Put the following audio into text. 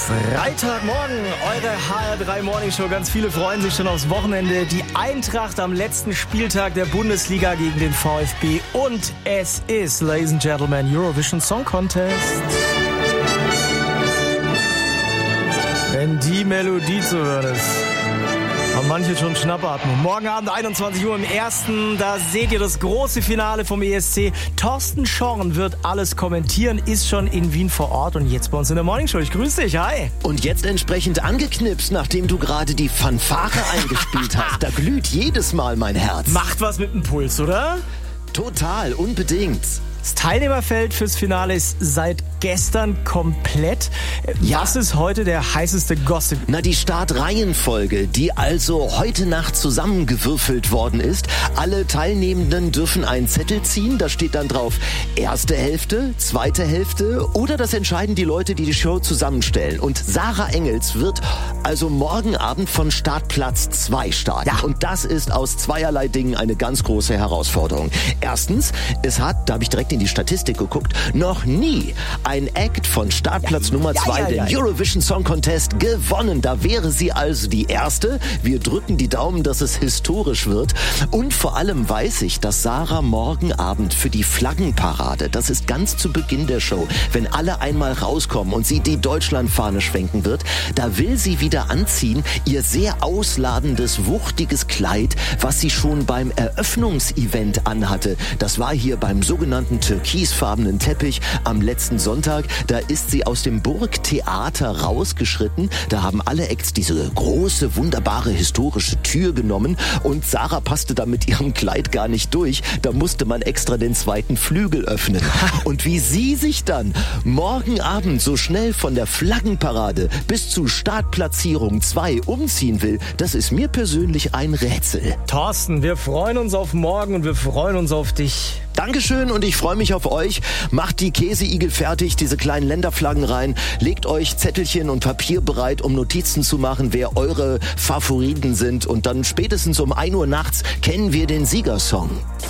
Freitagmorgen, eure HR3 Morning Show. Ganz viele freuen sich schon aufs Wochenende. Die Eintracht am letzten Spieltag der Bundesliga gegen den VfB. Und es ist, Ladies and Gentlemen, Eurovision Song Contest. Wenn die Melodie zu hören ist, haben manche schon Schnappatmung. Morgen Abend 21 Uhr im Ersten, da seht ihr das große Finale vom ESC. Thorsten Schorn wird alles kommentieren, ist schon in Wien vor Ort und jetzt bei uns in der Morning Show. Ich grüße dich, hi. Und jetzt entsprechend angeknipst, nachdem du gerade die Fanfare eingespielt hast. Da glüht jedes Mal mein Herz. Macht was mit dem Puls, oder? Total, unbedingt. Das Teilnehmerfeld fürs Finale ist seit gestern komplett. Was ist heute der heißeste Gossip? Na, die Startreihenfolge, die also heute Nacht zusammengewürfelt worden ist. Alle Teilnehmenden dürfen einen Zettel ziehen. Da steht dann drauf, erste Hälfte, zweite Hälfte oder das entscheiden die Leute, die die Show zusammenstellen. Und Sarah Engels wird also morgen Abend von Startplatz 2 starten. Ja. Und das ist aus zweierlei Dingen eine ganz große Herausforderung. Erstens, es hat, da habe ich direkt in die Statistik geguckt, noch nie ein Act von Startplatz Nummer 2 den Eurovision Song Contest gewonnen. Da wäre sie also die Erste. Wir drücken die Daumen, dass es historisch wird. Und vor allem weiß ich, dass Sarah morgen Abend für die Flaggenparade, das ist ganz zu Beginn der Show, wenn alle einmal rauskommen und sie die Deutschlandfahne schwenken wird, da will sie wieder anziehen, ihr sehr ausladendes, wuchtiges Kleid, was sie schon beim Eröffnungsevent anhatte. Das war hier beim sogenannten türkisfarbenen Teppich am letzten Sonntag. Da ist sie aus dem Burgtheater rausgeschritten. Da haben alle Acts diese große, wunderbare, historische Tür genommen und Sarah passte da mit ihrem Kleid gar nicht durch. Da musste man extra den zweiten Flügel öffnen. Und wie sie sich dann morgen Abend so schnell von der Flaggenparade bis zu Startplatzierung 2 umziehen will, das ist mir persönlich ein Rätsel. Thorsten, wir freuen uns auf morgen und wir freuen uns auf dich. Dankeschön und ich freue mich auf euch. Macht die Käseigel fertig, diese kleinen Länderflaggen rein. Legt euch Zettelchen und Papier bereit, um Notizen zu machen, wer eure Favoriten sind. Und dann spätestens um 1 Uhr nachts kennen wir den Siegersong.